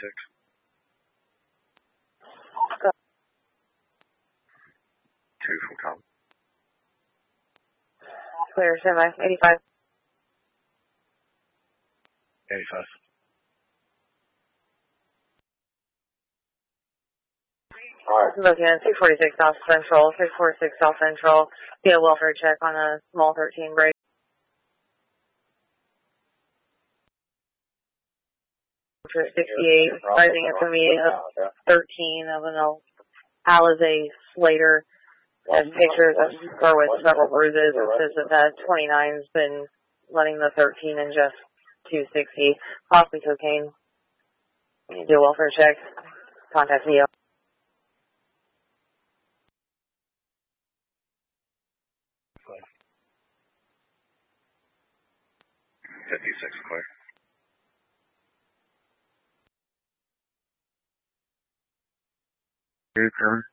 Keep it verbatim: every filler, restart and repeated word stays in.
fifty-six. Two from com. Clear, semi, eighty-five. eighty-five. Alright. Looking at two forty-six South Central, six forty-six South Central. Get a welfare check on a small thirteen break. sixty-eight, rising at me of thirteen of an Alizé Slater. Has pictures of her with several bruises. It says that that twenty-nine's been letting the thirteen ingest two sixty, possibly cocaine. You do a welfare check. Contact me. fifty-six clear. Two, seven.